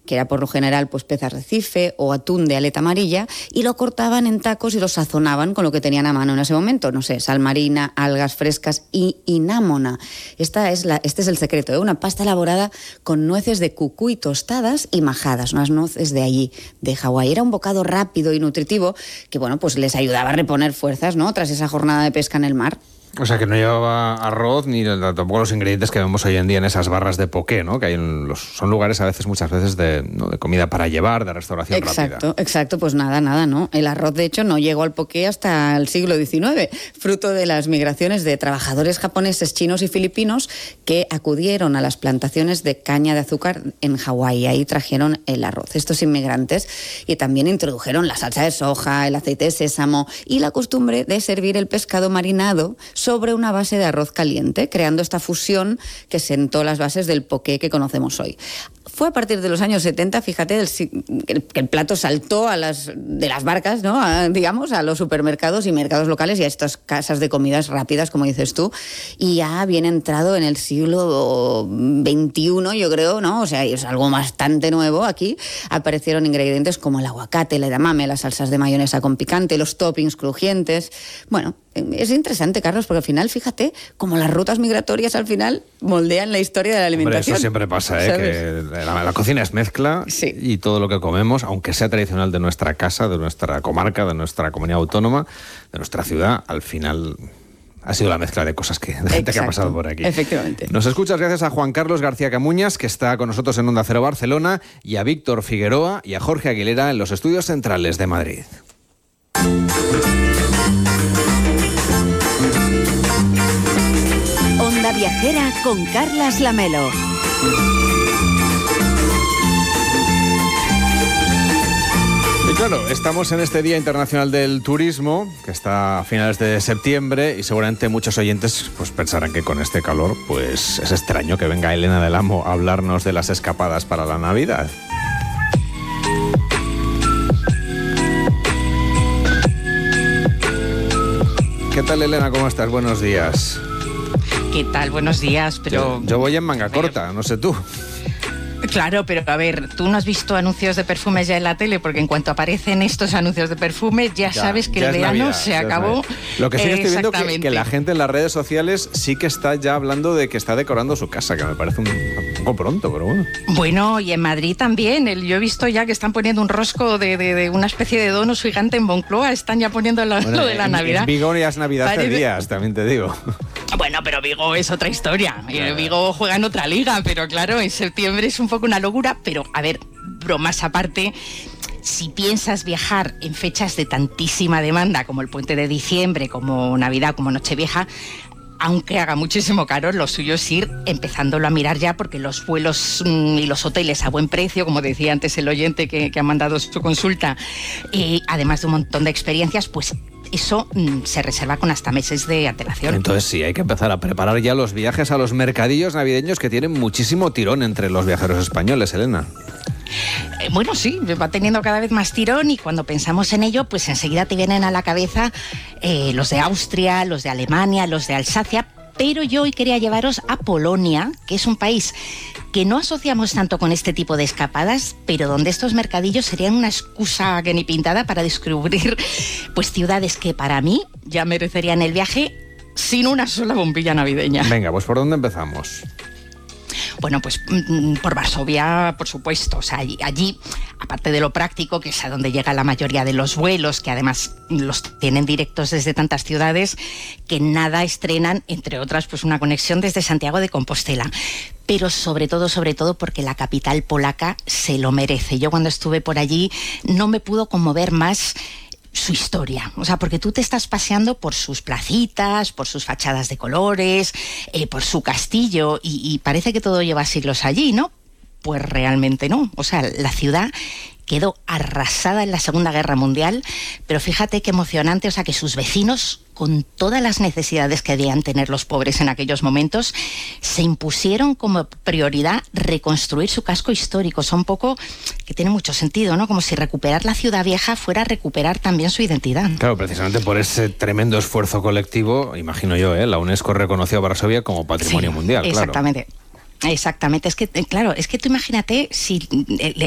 que era por lo general pues pez arrecife o atún de aleta amarilla, y lo cortaban en tacos y lo sazonaban con lo que tenían a mano en ese momento, no sé, sal marina, algas frescas y inámona. Este es el secreto, una pasta elaborada con nueces de cucuy tostadas y majadas, unas nueces de allí, de Hawái. Era un bocado rápido y nutritivo que, bueno, pues les ayudaba a reponer fuerzas, ¿no?, tras esa jornada de pesca en el mar. O sea, que no llevaba arroz ni tampoco los ingredientes que vemos hoy en día en esas barras de poké, ¿no? Que hay son lugares muchas veces de comida para llevar, de restauración rápida. Exacto, pues nada, ¿no? El arroz, de hecho, no llegó al poké hasta el siglo XIX, fruto de las migraciones de trabajadores japoneses, chinos y filipinos que acudieron a las plantaciones de caña de azúcar en Hawái. Ahí trajeron el arroz. Estos inmigrantes y también introdujeron la salsa de soja, el aceite de sésamo y la costumbre de servir el pescado marinado sobre una base de arroz caliente, creando esta fusión que sentó las bases del poké que conocemos hoy. Fue a partir de los años 70, fíjate, que el plato saltó de las barcas, ¿no?, a los supermercados y mercados locales y a estas casas de comidas rápidas, como dices tú, y ya bien entrado en el siglo XXI, yo creo, ¿no? O sea, es algo bastante nuevo aquí. Aparecieron ingredientes como el aguacate, el edamame, las salsas de mayonesa con picante, los toppings crujientes. Bueno, es interesante, Carlos, porque al final, fíjate, como las rutas migratorias al final moldean la historia de la alimentación. Hombre, eso siempre pasa, que la cocina es mezcla, sí. Y todo lo que comemos, aunque sea tradicional de nuestra casa, de nuestra comarca, de nuestra comunidad autónoma, de nuestra ciudad, al final ha sido la mezcla de cosas de gente que ha pasado por aquí. Efectivamente. Nos escuchas gracias a Juan Carlos García Camuñas, que está con nosotros en Onda Cero Barcelona, y a Víctor Figueroa y a Jorge Aguilera en los estudios centrales de Madrid. Onda Viajera con Carlas Lamelo. Y claro, estamos en este Día Internacional del Turismo, que está a finales de septiembre, y seguramente muchos oyentes pues pensarán que con este calor pues es extraño que venga Elena del Amo a hablarnos de las escapadas para la Navidad. ¿Qué tal, Elena? ¿Cómo estás? Buenos días. ¿Qué tal? Buenos días, pero... Yo voy en manga corta, no sé tú. Claro, pero a ver, tú no has visto anuncios de perfumes ya en la tele, porque en cuanto aparecen estos anuncios de perfumes ya sabes que el verano Navidad, se acabó. Lo que sí que estoy viendo que la gente en las redes sociales sí que está ya hablando de que está decorando su casa, que me parece un poco pronto, pero bueno. Bueno, y en Madrid también. Yo he visto ya que están poniendo un rosco de una especie de donus gigante en Moncloa, están ya poniendo lo de la Navidad. En Vigo ya es Navidad hace días, también te digo. Bueno, pero Vigo es otra historia. Vigo juega en otra liga, pero claro, en septiembre es un poco una locura. Pero, a ver, bromas aparte, si piensas viajar en fechas de tantísima demanda, como el puente de diciembre, como Navidad, como Nochevieja, aunque haga muchísimo caro, lo suyo es ir empezándolo a mirar ya, porque los vuelos y los hoteles a buen precio, como decía antes el oyente que ha mandado su consulta, además de un montón de experiencias, pues eso se reserva con hasta meses de antelación. Entonces sí, hay que empezar a preparar ya los viajes a los mercadillos navideños, que tienen muchísimo tirón entre los viajeros españoles, Elena. Bueno, sí, va teniendo cada vez más tirón, y cuando pensamos en ello, pues enseguida te vienen a la cabeza los de Austria, los de Alemania, los de Alsacia, pero yo hoy quería llevaros a Polonia, que es un país que no asociamos tanto con este tipo de escapadas, pero donde estos mercadillos serían una excusa que ni pintada para descubrir pues ciudades que para mí ya merecerían el viaje sin una sola bombilla navideña. Venga, pues ¿por dónde empezamos? Bueno, pues por Varsovia, por supuesto. O sea, allí, aparte de lo práctico, que es a donde llega la mayoría de los vuelos, que además los tienen directos desde tantas ciudades, que nada estrenan, entre otras, pues una conexión desde Santiago de Compostela. Pero sobre todo porque la capital polaca se lo merece. Yo cuando estuve por allí no me pudo conmover más su historia, o sea, porque tú te estás paseando por sus placitas, por sus fachadas de colores, por su castillo, y parece que todo lleva siglos allí, ¿no? Pues realmente no. O sea, la ciudad quedó arrasada en la Segunda Guerra Mundial, pero fíjate qué emocionante, o sea, que sus vecinos, con todas las necesidades que debían tener los pobres en aquellos momentos, se impusieron como prioridad reconstruir su casco histórico. Es un poco que tiene mucho sentido, ¿no? Como si recuperar la ciudad vieja fuera recuperar también su identidad. Claro, precisamente por ese tremendo esfuerzo colectivo, imagino yo, la UNESCO reconoció a Varsovia como Patrimonio Mundial. Exactamente. Claro. Exactamente, es que claro, es que tú imagínate si